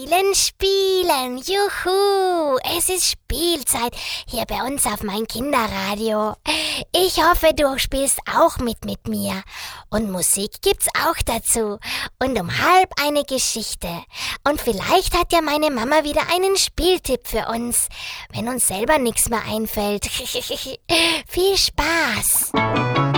Spielen, juhu, es ist Spielzeit hier bei uns auf mein Kinderradio. Ich hoffe, du spielst auch mit mir. Und Musik gibt's auch dazu. Und um 12:30 eine Geschichte. Und vielleicht hat ja meine Mama wieder einen Spieltipp für uns, wenn uns selber nichts mehr einfällt. Viel Spaß!